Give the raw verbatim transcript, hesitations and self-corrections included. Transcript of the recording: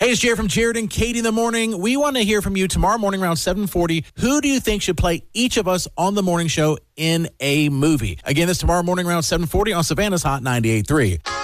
Hey, it's Jared from Jared and Katie in the morning. We want to hear from you tomorrow morning around seven forty. Who do you think should play each of us on the morning show in a movie? Again, this tomorrow morning around seven forty on Savannah's Hot ninety-eight point three.